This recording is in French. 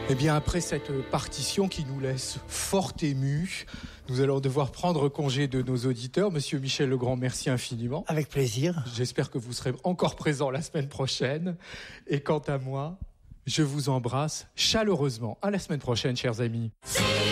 Eh bien, après cette partition qui nous laisse fort émus, nous allons devoir prendre congé de nos auditeurs. Monsieur Michel Legrand, merci infiniment. Avec plaisir. J'espère que vous serez encore présent la semaine prochaine. Et quant à moi, je vous embrasse chaleureusement. À la semaine prochaine, chers amis.